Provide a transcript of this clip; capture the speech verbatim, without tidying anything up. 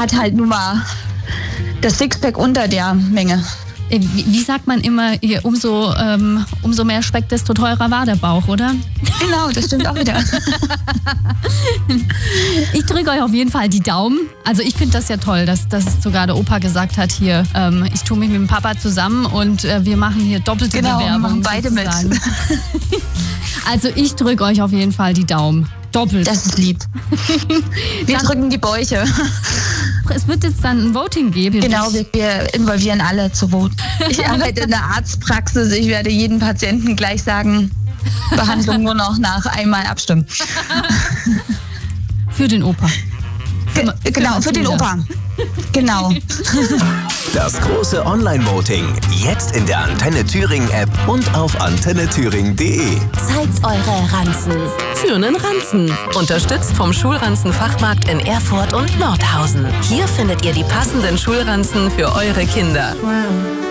hat halt nun mal das Sixpack unter der Menge. Wie, wie sagt man immer, hier, umso, ähm, umso mehr Speck, desto teurer war der Bauch, oder? Genau, das stimmt auch wieder. Ich drücke euch auf jeden Fall die Daumen. Also ich finde das ja toll, dass, dass sogar der Opa gesagt hat, hier, ähm, ich tue mich mit dem Papa zusammen und äh, wir machen hier doppelte genau, Bewerbung. Machen beide sozusagen. mit. Also ich drücke euch auf jeden Fall die Daumen. Doppelt. Das ist lieb. Wir Dann, drücken die Bäuche. Es wird jetzt dann ein Voting geben. Genau, wir, wir involvieren alle zu voten. Ich arbeite in der Arztpraxis. Ich werde jeden Patienten gleich sagen, Behandlung nur noch nach einmal abstimmen. Für den Opa. Ge- für genau, für den Opa. Genau. Das große Online-Voting. Jetzt in der Antenne Thüringen App und auf antenne thüringen punkt de. Zeigt eure Ranzen für einen Ranzen. Unterstützt vom Schulranzen-Fachmarkt in Erfurt und Nordhausen. Hier findet ihr die passenden Schulranzen für eure Kinder.